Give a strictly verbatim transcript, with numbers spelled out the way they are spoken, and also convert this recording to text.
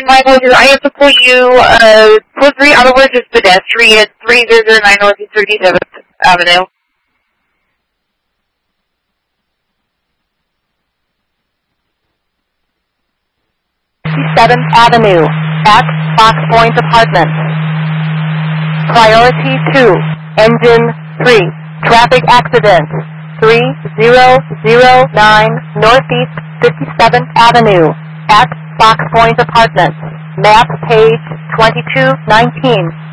my apologies. I have to pull you, uh, code three, otherwise it's pedestrian, three zero zero nine Northeast thirty-seventh Avenue. fifty-seventh Avenue, at Fox Point Apartments. Priority two, engine three, traffic accident, three zero zero nine Northeast fifty-seventh Avenue, at Fox Point Apartments. Map page twenty-two nineteen.